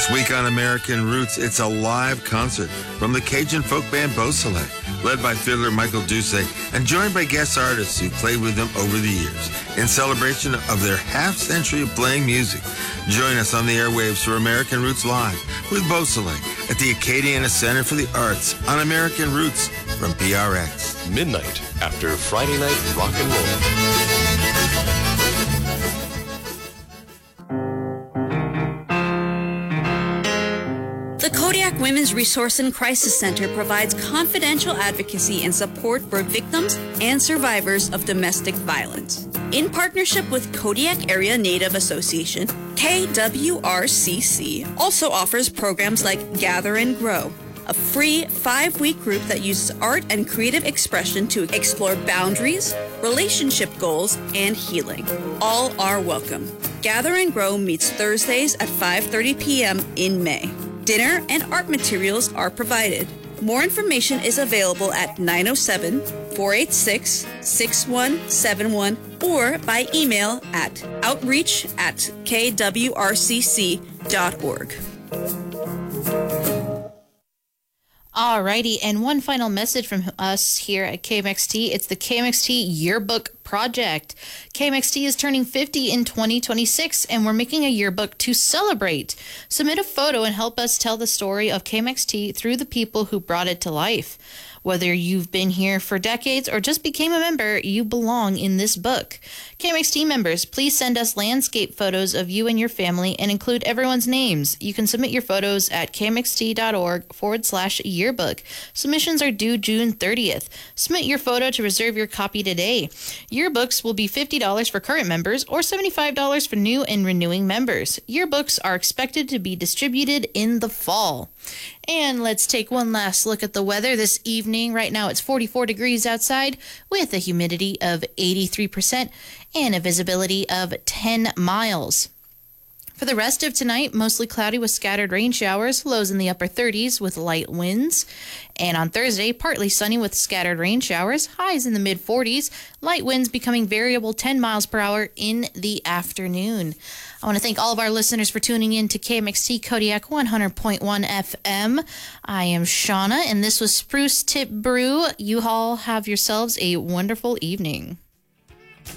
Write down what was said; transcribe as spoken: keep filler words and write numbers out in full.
This week on American Roots, it's a live concert from the Cajun folk band Beau Soleil, led by fiddler Michael Doucet, and joined by guest artists who played with them over the years in celebration of their half-century of playing music. Join us on the airwaves for American Roots Live with Beau Soleil at the Acadiana Center for the Arts on American Roots from P R X. Midnight after Friday Night Rock and Roll. The Kodiak Women's Resource and Crisis Center provides confidential advocacy and support for victims and survivors of domestic violence. In partnership with Kodiak Area Native Association, K W R C C also offers programs like Gather and Grow, a free five-week group that uses art and creative expression to explore boundaries, relationship goals, and healing. All are welcome. Gather and Grow meets Thursdays at five thirty p.m. in May. Dinner and art materials are provided. More information is available at nine oh seven, four eight six, six one seven one or by email at outreach at k w r c c dot org. Alrighty, and one final message from us here at K M X T. It's the K M X T Yearbook Project. K M X T is turning fifty in twenty twenty-six, and we're making a yearbook to celebrate. Submit a photo and help us tell the story of K M X T through the people who brought it to life. Whether you've been here for decades or just became a member, you belong in this book. K M X T members, please send us landscape photos of you and your family and include everyone's names. You can submit your photos at kmxt.org forward slash yearbook. Submissions are due June thirtieth. Submit your photo to reserve your copy today. Yearbooks will be fifty dollars for current members or seventy-five dollars for new and renewing members. Yearbooks are expected to be distributed in the fall. And let's take one last look at the weather this evening. Right now it's forty-four degrees outside with a humidity of eighty-three percent and a visibility of ten miles. For the rest of tonight, mostly cloudy with scattered rain showers, lows in the upper thirties with light winds. And on Thursday, partly sunny with scattered rain showers, highs in the mid forties, light winds becoming variable ten miles per hour in the afternoon. I want to thank all of our listeners for tuning in to K M X T Kodiak one hundred point one F M. I am Shauna, and this was Spruce Tip Brew. You all have yourselves a wonderful evening.